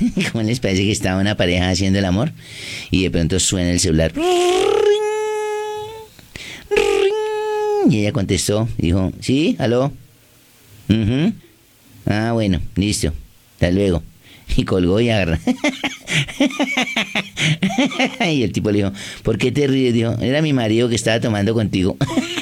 ¿Cómo les parece que estaba una pareja haciendo el amor? Y de pronto suena el celular. Y ella contestó, dijo, ¿sí? ¿Aló? Ujú. Ah, bueno, listo. Hasta luego. Y colgó y agarró. Y el tipo le dijo, ¿por qué te ríes? Dijo, era mi marido que estaba tomando contigo.